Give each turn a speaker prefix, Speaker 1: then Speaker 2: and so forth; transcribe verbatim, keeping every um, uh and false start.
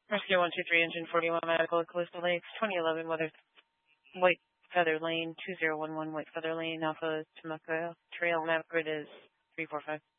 Speaker 1: Rescue one two three, engine forty-one, medical, Callisto Lakes, twenty eleven, weather, White Feather Lane, two zero one one, White Feather Lane, Alpha Temecula, Trail, map grid is three four five.